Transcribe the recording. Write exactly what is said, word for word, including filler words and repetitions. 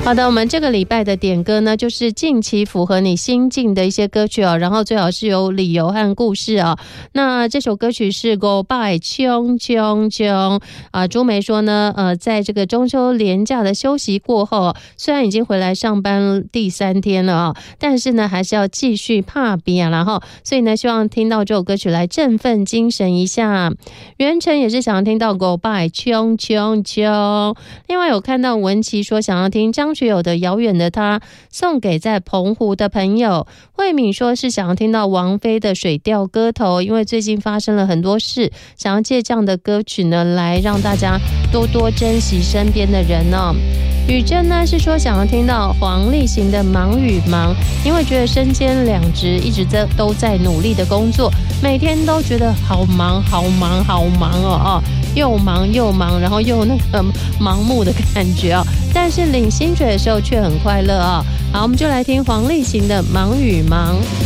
好的，我们这个礼拜的点歌呢，就是近期符合你心境的一些歌曲哦，然后最好是有理由和故事哦。那这首歌曲是 Goodbye 冲冲冲啊，朱梅说呢，呃，在这个中秋连假的休息过后，虽然已经回来上班第三天了啊，但是呢，还是要继续怕比啊，然后所以呢，希望听到这首歌曲来振奋精神一下。袁晨也是想要听到 Goodbye 冲冲冲，另外有看到文琪说想要听张学友的《遥远的他》，送给在澎湖的朋友。慧敏说是想要听到王菲的《水调歌头》，因为最近发生了很多事，想要借这样的歌曲呢，来让大家多多珍惜身边的人哦。雨珍呢是说想要听到黄立行的《忙与忙》，因为觉得身兼两职，一直在都在努力的工作，每天都觉得好忙好忙好忙哦哦，又忙又忙，然后又那个盲目的感觉哦，但是领薪水的时候却很快乐哦。好，我们就来听黄立行的《忙与忙》。